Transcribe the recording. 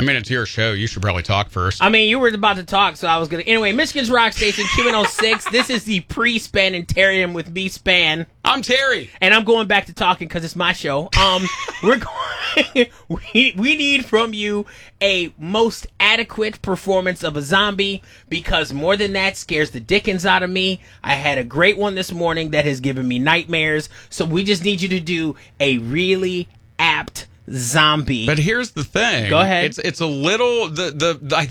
I mean, it's your show. You should probably talk first. I mean, you were about to talk, so I was going to. Anyway, Michigan's Rock Station, Q106. This is the pre-Spanitarium with me, Span. I'm Terry. And I'm going back to talking because it's my show. We're going. we need from you a most adequate performance of a zombie, because more than that scares the dickens out of me. I had a great one this morning that has given me nightmares. So we just need you to do a really apt zombie. But here's the thing. Go ahead. It's a little I